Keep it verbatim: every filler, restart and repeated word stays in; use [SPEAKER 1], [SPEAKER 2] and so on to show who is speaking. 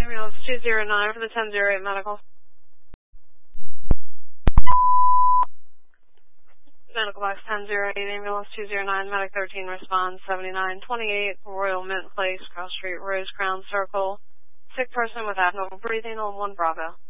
[SPEAKER 1] Ambulance two zero nine for the ten zero eight medical. Medical box ten zero eight, ambulance two zero nine, medic thirteen responds, seventy-nine twenty-eight, Royal Mint Place, Cross Street, Rose Crown Circle. Sick person with abnormal breathing on one Bravo.